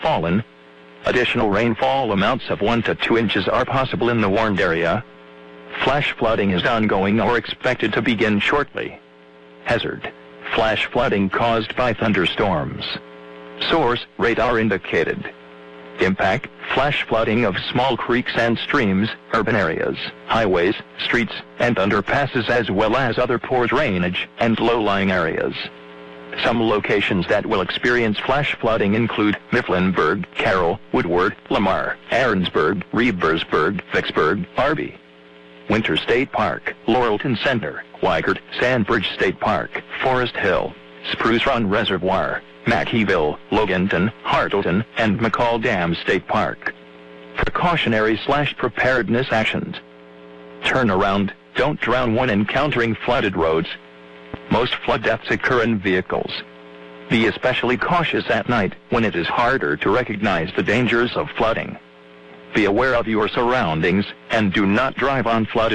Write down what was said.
fallen. Additional rainfall amounts of 1 to 2 inches are possible in the warned area. Flash flooding is ongoing or expected to begin shortly. Hazard: flash flooding caused by thunderstorms. Source: radar indicated. Impact: flash flooding of small creeks and streams, urban areas, highways, streets, and underpasses, as well as other poor drainage and low-lying areas. Some locations that will experience flash flooding include Mifflinburg, Carroll, Woodward, Lamar, Aaronsburg, Reeversburg, Vicksburg, Arby, Winter State Park, Laurelton Center, Weigert, Sandbridge State Park, Forest Hill, Spruce Run Reservoir, Mackeyville, Loganton, Hartleton, and McCall Dam State Park. Precautionary/preparedness actions. Turn around, don't drown when encountering flooded roads. Most flood deaths occur in vehicles. Be especially cautious at night when it is harder to recognize the dangers of flooding. Be aware of your surroundings and do not drive on flooded